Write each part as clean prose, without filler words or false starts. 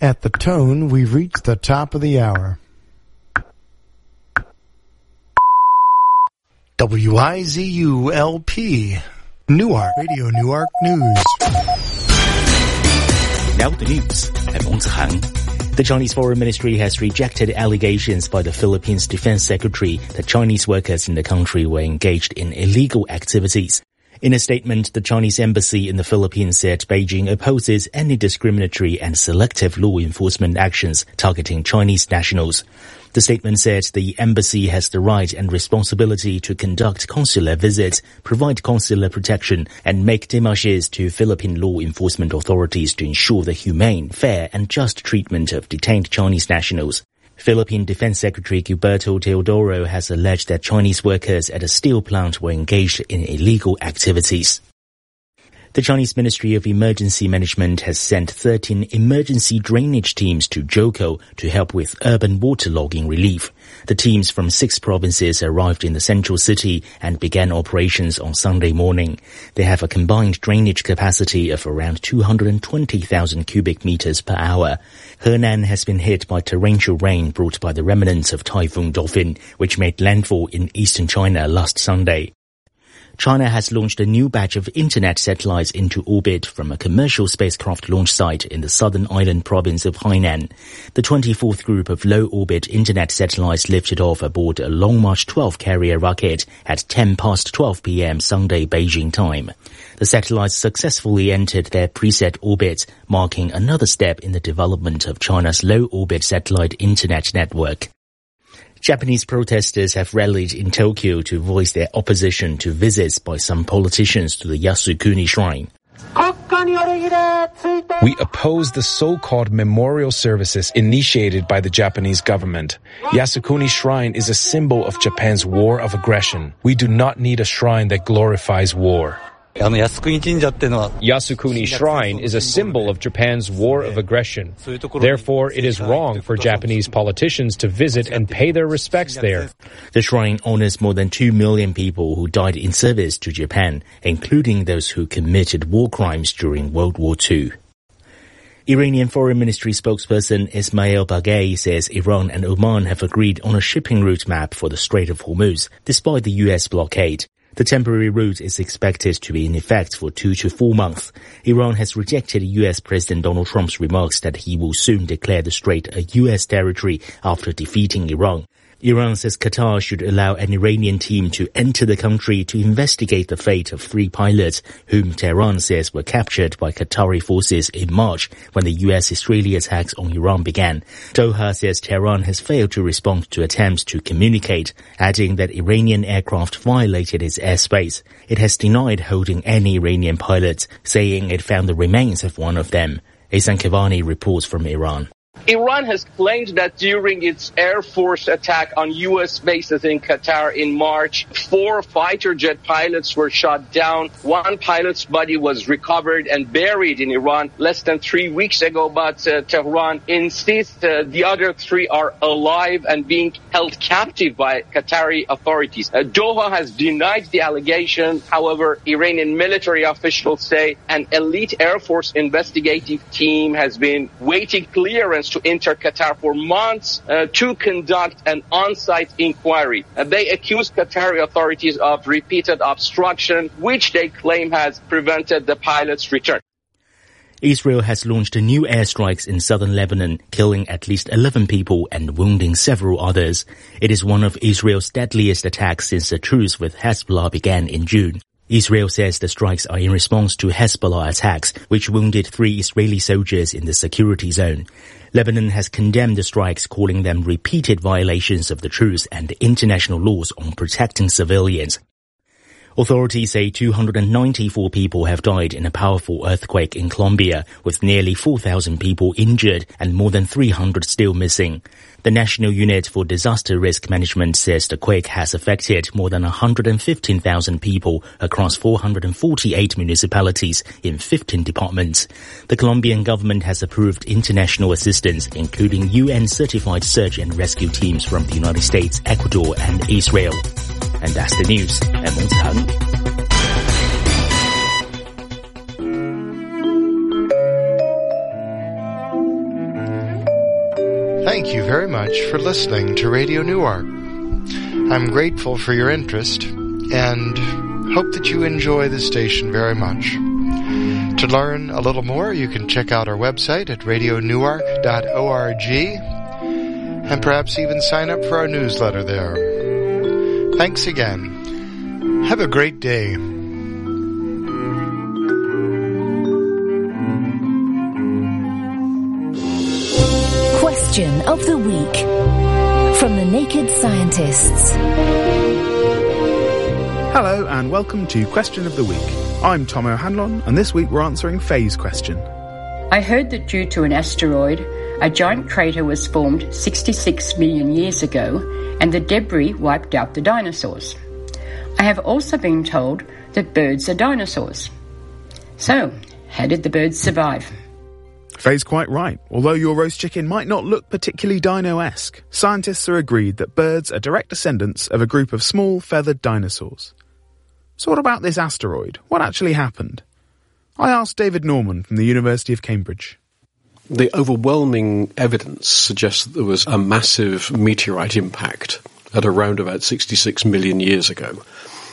At the tone, we've reached the top of the hour. WIZU-LP, Newark, Radio Newark News. Now the news. I'm Ong Zhang. The Chinese Foreign Ministry has rejected allegations by the Philippines Defense Secretary that Chinese workers in the country were engaged in illegal activities. In a statement, the Chinese embassy in the Philippines said Beijing opposes any discriminatory and selective law enforcement actions targeting Chinese nationals. The statement said the embassy has the right and responsibility to conduct consular visits, provide consular protection, and make démarches to Philippine law enforcement authorities to ensure the humane, fair, and just treatment of detained Chinese nationals. Philippine Defense Secretary Gilberto Teodoro has alleged that Chinese workers at a steel plant were engaged in illegal activities. The Chinese Ministry of Emergency Management has sent 13 emergency drainage teams to Zhoukou to help with urban waterlogging relief. The teams from 6 provinces arrived in the central city and began operations on Sunday morning. They have a combined drainage capacity of around 220,000 cubic meters per hour. Henan has been hit by torrential rain brought by the remnants of Typhoon Dolphin, which made landfall in eastern China last Sunday. China has launched a new batch of internet satellites into orbit from a commercial spacecraft launch site in the southern island province of Hainan. The 24th group of low-orbit internet satellites lifted off aboard a Long March 12 carrier rocket at 10 past 12 p.m. Sunday Beijing time. The satellites successfully entered their preset orbits, marking another step in the development of China's low-orbit satellite internet network. Japanese protesters have rallied in Tokyo to voice their opposition to visits by some politicians to the Yasukuni Shrine. We oppose the so-called memorial services initiated by the Japanese government. Yasukuni Shrine is a symbol of Japan's war of aggression. We do not need a shrine that glorifies war. Yasukuni Shrine is a symbol of Japan's war of aggression. Therefore, it is wrong for Japanese politicians to visit and pay their respects there. The shrine honors more than 2 million people who died in service to Japan, including those who committed war crimes during World War II. Iranian Foreign Ministry spokesperson Ismail Baghei says Iran and Oman have agreed on a shipping route map for the Strait of Hormuz, despite the U.S. blockade. The temporary route is expected to be in effect for 2 to 4 months. Iran has rejected U.S. President Donald Trump's remarks that he will soon declare the strait a U.S. territory after defeating Iran. Iran says Qatar should allow an Iranian team to enter the country to investigate the fate of 3 pilots whom Tehran says were captured by Qatari forces in March when the U.S.-Israeli attacks on Iran began. Doha says Tehran has failed to respond to attempts to communicate, adding that Iranian aircraft violated its airspace. It has denied holding any Iranian pilots, saying it found the remains of one of them. Ehsan Kavani reports from Iran. Iran has claimed that during its Air Force attack on U.S. bases in Qatar in March, 4 fighter jet pilots were shot down. 1 pilot's body was recovered and buried in Iran less than 3 weeks ago, but Tehran insists the other 3 are alive and being held captive by Qatari authorities. Doha has denied the allegation. However, Iranian military officials say an elite Air Force investigative team has been waiting clearance to enter Qatar for months to conduct an on-site inquiry. They accuse Qatari authorities of repeated obstruction, which they claim has prevented the pilot's return. Israel has launched new airstrikes in southern Lebanon, killing at least 11 people and wounding several others. It is one of Israel's deadliest attacks since the truce with Hezbollah began in June. Israel says the strikes are in response to Hezbollah attacks, which wounded 3 Israeli soldiers in the security zone. Lebanon has condemned the strikes, calling them repeated violations of the truce and international laws on protecting civilians. Authorities say 294 people have died in a powerful earthquake in Colombia, with nearly 4,000 people injured and more than 300 still missing. The National Unit for Disaster Risk Management says the quake has affected more than 115,000 people across 448 municipalities in 15 departments. The Colombian government has approved international assistance, including UN-certified search and rescue teams from the United States, Ecuador and Israel. And that's the news. I'm Ong Zhang. Thank you very much for listening to Radio Newark. I'm grateful for your interest and hope that you enjoy the station very much. To learn a little more, you can check out our website at radionewark.org and perhaps even sign up for our newsletter there. Thanks again. Have a great day. Question of the Week from the Naked Scientists. Hello and welcome to Question of the Week. I'm Tom O'Hanlon and this week we're answering Faye's question. I heard that due to an asteroid, a giant crater was formed 66 million years ago and the debris wiped out the dinosaurs. I have also been told that birds are dinosaurs. So, how did the birds survive? Faye's quite right. Although your roast chicken might not look particularly dino-esque, scientists are agreed that birds are direct descendants of a group of small feathered dinosaurs. So what about this asteroid? What actually happened? I asked David Norman from the University of Cambridge. The overwhelming evidence suggests that there was a massive meteorite impact at around about 66 million years ago,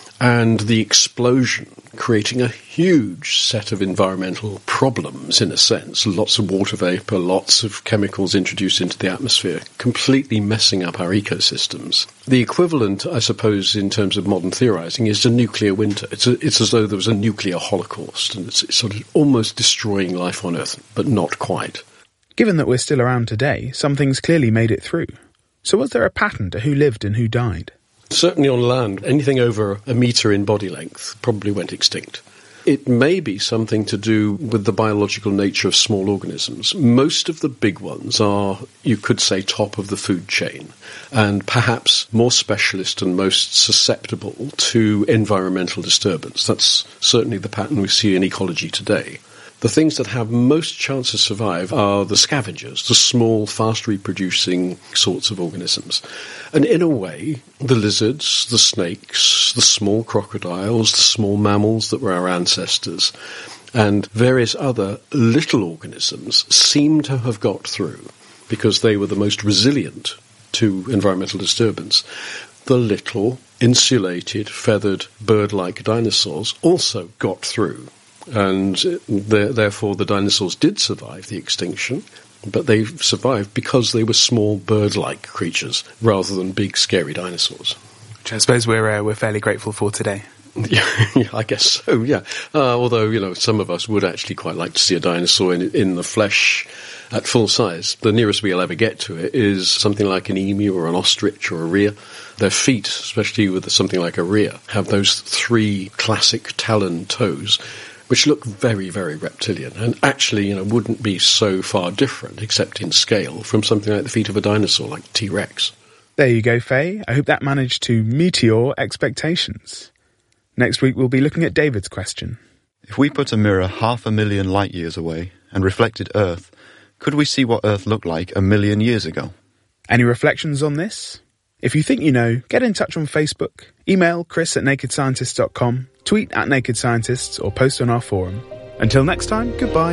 and the explosion creating a huge set of environmental problems, in a sense. Lots of water vapour, lots of chemicals introduced into the atmosphere, completely messing up our ecosystems. The equivalent, I suppose, in terms of modern theorising, is a nuclear winter. It's as though there was a nuclear holocaust, and it's sort of almost destroying life on Earth, but not quite. Given that we're still around today, some things clearly made it through. So was there a pattern to who lived and who died? Certainly on land, anything over a metre in body length probably went extinct. It may be something to do with the biological nature of small organisms. Most of the big ones are, you could say, top of the food chain, and perhaps more specialist and most susceptible to environmental disturbance. That's certainly the pattern we see in ecology today. The things that have most chance to survive are the scavengers, the small, fast-reproducing sorts of organisms. And in a way, the lizards, the snakes, the small crocodiles, the small mammals that were our ancestors, and various other little organisms seem to have got through because they were the most resilient to environmental disturbance. The little, insulated, feathered, bird-like dinosaurs also got through. And therefore the dinosaurs did survive the extinction, but they survived because they were small bird-like creatures rather than big scary dinosaurs. Which I suppose we're fairly grateful for today. Yeah, I guess so, yeah. Although, some of us would actually quite like to see a dinosaur in the flesh at full size. The nearest we'll ever get to it is something like an emu or an ostrich or a rhea. Their feet, especially with something like a rhea, have those three classic talon toes, which look very, very reptilian, and actually, wouldn't be so far different, except in scale, from something like the feet of a dinosaur, like T-Rex. There you go, Faye. I hope that managed to meet your expectations. Next week, we'll be looking at David's question. If we put a mirror 500,000 light years away and reflected Earth, could we see what Earth looked like 1 million years ago? Any reflections on this? If you think you know, get in touch on Facebook, email chris@nakedscientists.com, tweet @nakedscientists, or post on our forum. Until next time, goodbye.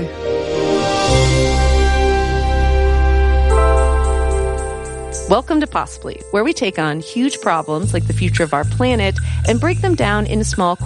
Welcome to Possibly, where we take on huge problems like the future of our planet and break them down into small